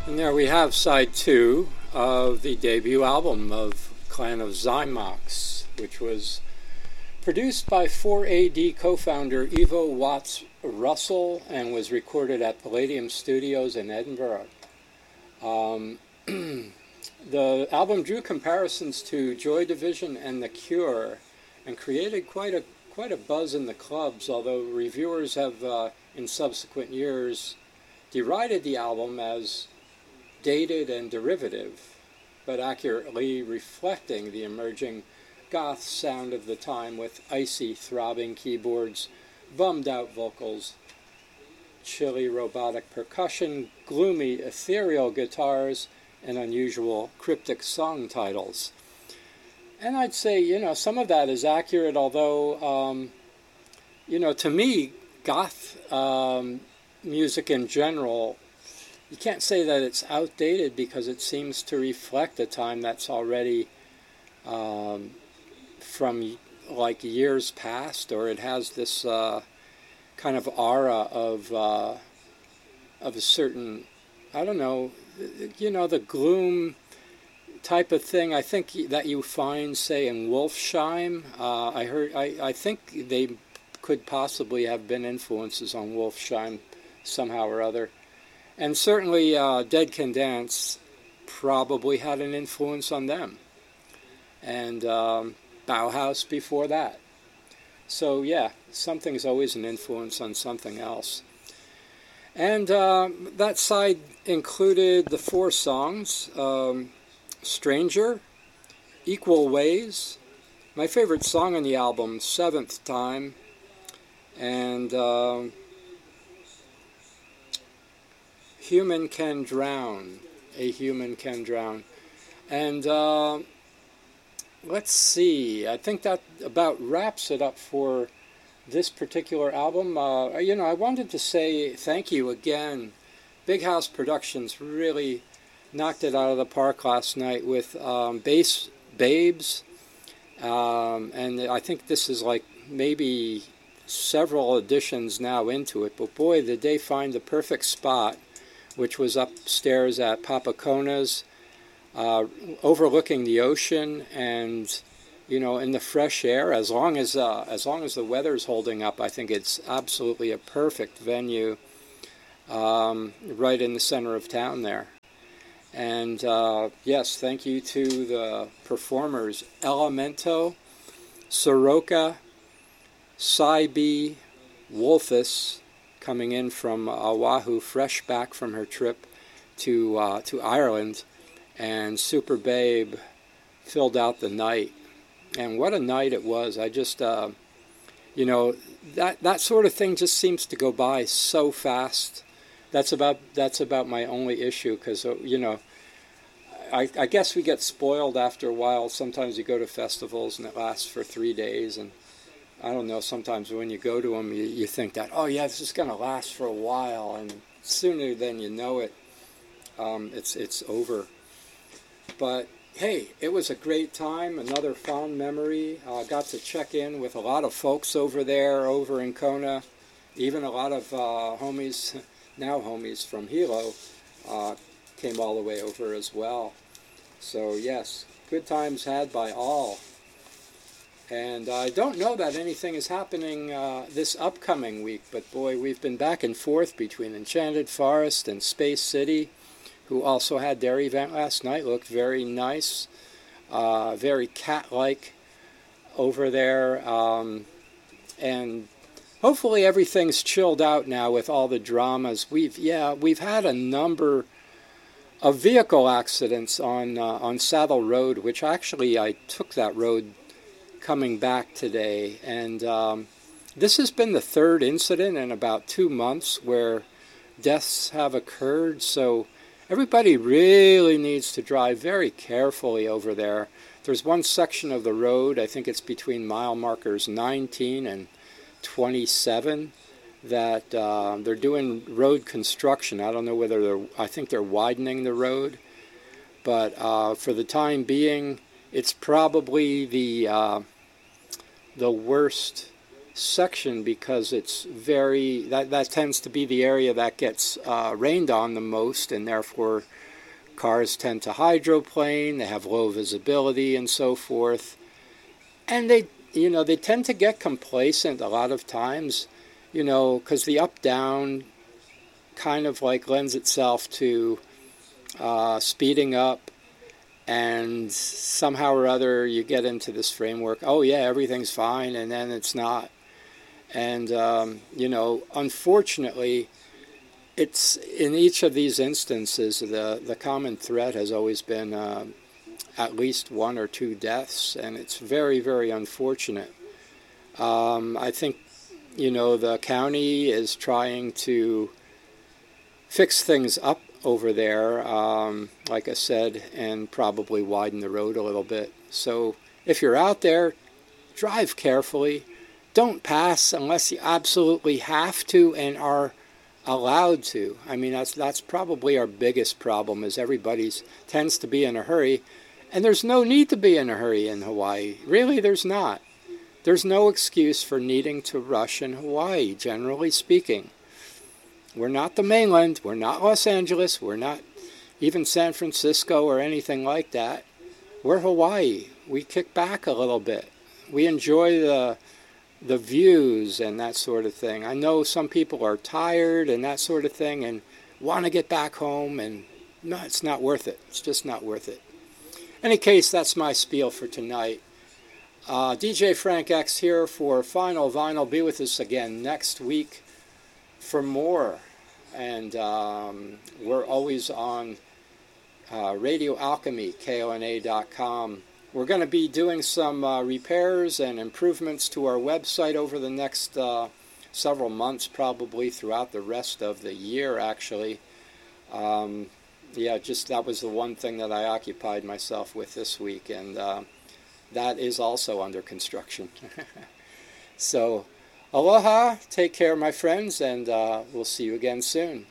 And there we have side two of the debut album of Clan of Zymox, which was produced by 4AD co-founder Ivo Watts Russell and was recorded at Palladium Studios in Edinburgh. The album drew comparisons to Joy Division and The Cure and created quite a buzz in the clubs, although reviewers have in subsequent years derided the album as dated and derivative, but accurately reflecting the emerging goth sound of the time with icy, throbbing keyboards, bummed-out vocals, chilly robotic percussion, gloomy, ethereal guitars, and unusual cryptic song titles. And I'd say, some of that is accurate, although, to me, goth music in general, you can't say that it's outdated because it seems to reflect a time that's already from like years past, or it has this kind of aura of a certain, I don't know, the gloom type of thing. I think that you find, say, in Wolfsheim. I think they could possibly have been influences on Wolfsheim somehow or other. And certainly Dead Can Dance probably had an influence on them. And Bauhaus before that. So yeah, something's always an influence on something else. And that side included the 4 songs, Stranger, Equal Ways, my favorite song on the album, Seventh Time, and Human Can Drown, A Human Can Drown. And let's see, I think that about wraps it up for this particular album. I wanted to say thank you again. Big House Productions really knocked it out of the park last night with Bass Babes. And I think this is like maybe several editions now into it. But boy, did they find the perfect spot, which was upstairs at Papacona's, overlooking the ocean and, in the fresh air. As long as the weather's holding up, I think it's absolutely a perfect venue, right in the center of town there. And yes, thank you to the performers Elemento, Soroka, Saibi, Wolfus, coming in from Oahu, fresh back from her trip to Ireland, and Super Babe filled out the night. And what a night it was. I just, that sort of thing just seems to go by so fast. That's about my only issue, because, I guess we get spoiled after a while. Sometimes you go to festivals and it lasts for 3 days, and I don't know, sometimes when you go to them, you think that, oh yeah, this is going to last for a while, and sooner than you know it, it's over. But hey, it was a great time, another fond memory. Got to check in with a lot of folks over there, over in Kona. Even a lot of homies from Hilo came all the way over as well. So yes, good times had by all. And I don't know that anything is happening this upcoming week, but boy, we've been back and forth between Enchanted Forest and Space City, who also had their event last night. Looked very nice, very cat-like over there. And hopefully everything's chilled out now with all the dramas. We've had a number of vehicle accidents on Saddle Road, which actually I took that road coming back today, and this has been the 3rd incident in about 2 months where deaths have occurred, so everybody really needs to drive very carefully over there. There's one section of the road, I think it's between mile markers 19 and 27, that they're doing road construction. I don't know whether I think they're widening the road, but for the time being, it's probably the worst section because it's that tends to be the area that gets rained on the most, and therefore cars tend to hydroplane, they have low visibility and so forth. And they tend to get complacent a lot of times, because the up-down kind of like lends itself to speeding up, and somehow or other you get into this framework, oh yeah, everything's fine, and then it's not. And, unfortunately, it's in each of these instances, the common thread has always been at least 1 or 2 deaths, and it's very, very unfortunate. I think, the county is trying to fix things up over there, like I said, and probably widen the road a little bit. So if you're out there, drive carefully. Don't pass unless you absolutely have to and are allowed to. I mean, that's probably our biggest problem, is everybody tends to be in a hurry, and there's no need to be in a hurry in Hawaii. Really, there's not. There's no excuse for needing to rush in Hawaii, generally speaking. We're not the mainland. We're not Los Angeles. We're not even San Francisco or anything like that. We're Hawaii. We kick back a little bit. We enjoy the views and that sort of thing. I know some people are tired and that sort of thing and want to get back home, and no, it's not worth it. It's just not worth it. In any case, that's my spiel for tonight. DJ Frank X here for Final Vinyl. Be with us again next week for more. And we're always on Radio Alchemy, KONA.com. We're going to be doing some repairs and improvements to our website over the next several months, probably throughout the rest of the year, actually. Just that was the one thing that I occupied myself with this week, and that is also under construction. So, aloha, take care, my friends, and we'll see you again soon.